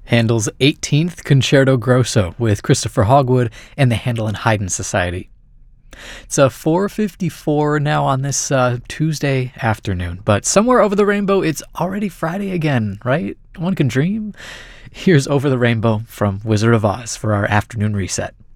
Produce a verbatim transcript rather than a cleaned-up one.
Handel's eighteenth Concerto Grosso with Christopher Hogwood and the Handel and Haydn Society. It's a four fifty-four now on this uh, Tuesday afternoon, but somewhere over the rainbow, it's already Friday again, right? One can dream. Here's Over the Rainbow from Wizard of Oz for our afternoon reset.